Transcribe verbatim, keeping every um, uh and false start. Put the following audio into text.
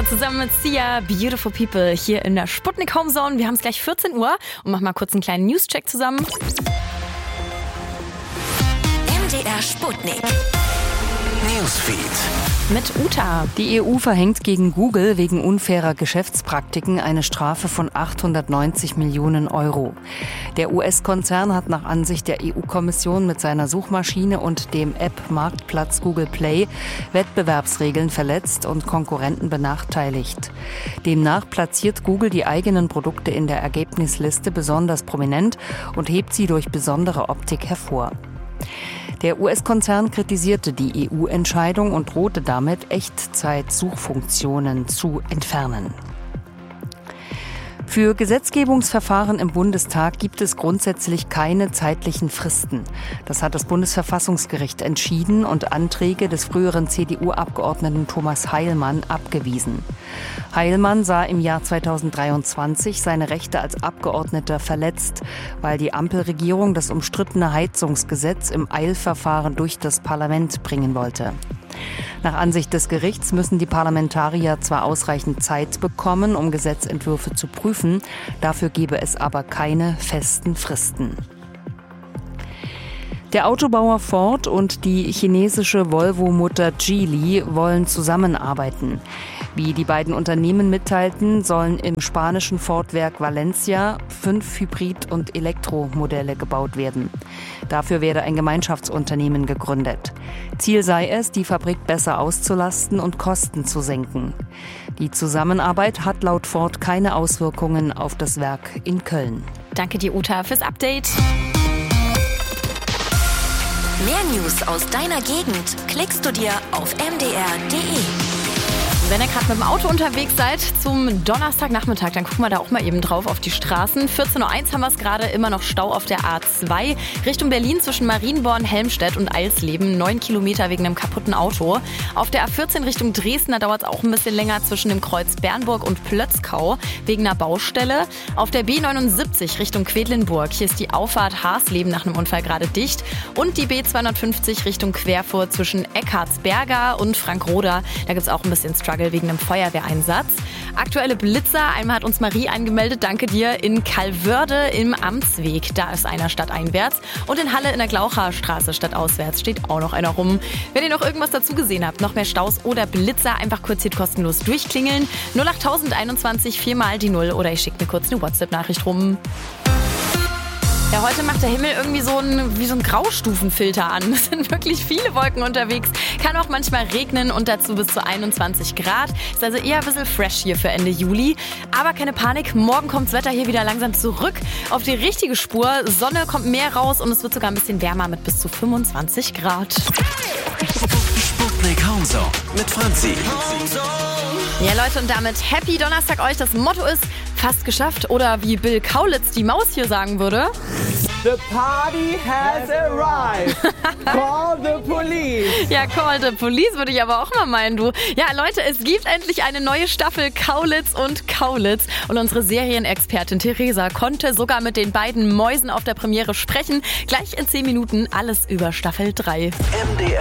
zusammen mit Sia, Beautiful People hier in der Sputnik Homezone. Wir haben es gleich vierzehn Uhr und machen mal kurz einen kleinen News-Check zusammen. M D R Sputnik Newsfeed mit Uta. Die E U verhängt gegen Google wegen unfairer Geschäftspraktiken eine Strafe von achthundertneunzig Millionen Euro. Der U S-Konzern hat nach Ansicht der E U-Kommission mit seiner Suchmaschine und dem App-Marktplatz Google Play Wettbewerbsregeln verletzt und Konkurrenten benachteiligt. Demnach platziert Google die eigenen Produkte in der Ergebnisliste besonders prominent und hebt sie durch besondere Optik hervor. Der U S-Konzern kritisierte die E U-Entscheidung und drohte damit, Echtzeit-Suchfunktionen zu entfernen. Für Gesetzgebungsverfahren im Bundestag gibt es grundsätzlich keine zeitlichen Fristen. Das hat das Bundesverfassungsgericht entschieden und Anträge des früheren C D U-Abgeordneten Thomas Heilmann abgewiesen. Heilmann sah im Jahr zweitausenddreiundzwanzig seine Rechte als Abgeordneter verletzt, weil die Ampelregierung das umstrittene Heizungsgesetz im Eilverfahren durch das Parlament bringen wollte. Nach Ansicht des Gerichts müssen die Parlamentarier zwar ausreichend Zeit bekommen, um Gesetzentwürfe zu prüfen, dafür gebe es aber keine festen Fristen. Der Autobauer Ford und die chinesische Volvo-Mutter Geely wollen zusammenarbeiten. Wie die beiden Unternehmen mitteilten, sollen im spanischen Ford-Werk Valencia fünf Hybrid- und Elektromodelle gebaut werden. Dafür werde ein Gemeinschaftsunternehmen gegründet. Ziel sei es, die Fabrik besser auszulasten und Kosten zu senken. Die Zusammenarbeit hat laut Ford keine Auswirkungen auf das Werk in Köln. Danke dir, Uta, fürs Update. Mehr News aus deiner Gegend klickst du dir auf m d r punkt d e. Wenn ihr gerade mit dem Auto unterwegs seid zum Donnerstagnachmittag, dann gucken wir da auch mal eben drauf auf die Straßen. vierzehn Uhr eins haben wir es gerade, immer noch Stau auf der A zwei Richtung Berlin zwischen Marienborn, Helmstedt und Eisleben. Neun Kilometer wegen einem kaputten Auto. Auf der A vierzehn Richtung Dresden, da dauert es auch ein bisschen länger zwischen dem Kreuz Bernburg und Plötzkau wegen einer Baustelle. Auf der B neunundsiebzig Richtung Quedlinburg, hier ist die Auffahrt Haarsleben nach einem Unfall gerade dicht. Und die B zweihundertfünfzig Richtung Querfurt zwischen Eckartsberger und Frankroda, da gibt es auch ein bisschen Struggle wegen einem Feuerwehreinsatz. Aktuelle Blitzer, einmal hat uns Marie eingemeldet, danke dir, in Calvörde im Amtsweg, da ist einer stadteinwärts und in Halle in der Glaucherstraße stadtauswärts steht auch noch einer rum. Wenn ihr noch irgendwas dazu gesehen habt, noch mehr Staus oder Blitzer, einfach kurz hier kostenlos durchklingeln. null acht einundzwanzig, viermal die Null oder ich schicke mir kurz eine WhatsApp-Nachricht rum. Ja, heute macht der Himmel irgendwie so ein, wie so ein Graustufenfilter an. Es sind wirklich viele Wolken unterwegs. Kann auch manchmal regnen und dazu bis zu einundzwanzig Grad. Ist also eher ein bisschen fresh hier für Ende Juli. Aber keine Panik, morgen kommt das Wetter hier wieder langsam zurück auf die richtige Spur. Sonne kommt mehr raus und es wird sogar ein bisschen wärmer mit bis zu fünfundzwanzig Grad. Sputnik Homezone mit Franzi. Ja, Leute, und damit Happy Donnerstag euch. Das Motto ist fast geschafft. Oder wie Bill Kaulitz, die Maus, hier sagen würde: The party has arrived. Call the police. Ja, call the police würde ich aber auch mal meinen, du. Ja, Leute, es gibt endlich eine neue Staffel Kaulitz und Kaulitz. Und unsere Serienexpertin Theresa konnte sogar mit den beiden Mäusen auf der Premiere sprechen. Gleich in zehn Minuten alles über Staffel drei. M D R